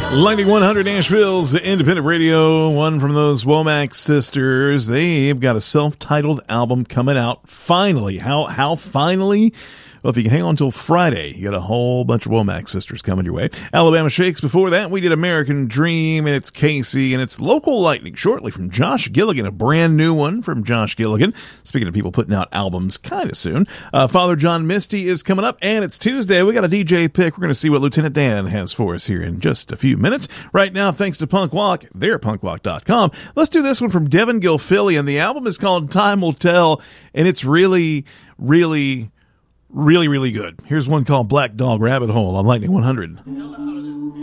Lightning 100 Nashville's independent radio, one from those Womack sisters. They've got a self-titled album coming out finally. How finally? Well, if you can hang on till Friday, you got a whole bunch of Womack sisters coming your way. Alabama Shakes. Before that, we did American Dream, and it's Casey, and it's Local Lightning shortly from Josh Gilligan, a brand new one from Josh Gilligan. Speaking of people putting out albums kind of soon, Father John Misty is coming up, and it's Tuesday. We got a DJ pick. We're going to see what Lieutenant Dan has for us here in just a few minutes. Right now, thanks to Punk Walk, they're punkwalk.com. Let's do this one from Devin Gilfillian. The album is called Time Will Tell, and it's really good. Here's one called Black Dog Rabbit Hole on Lightning 100.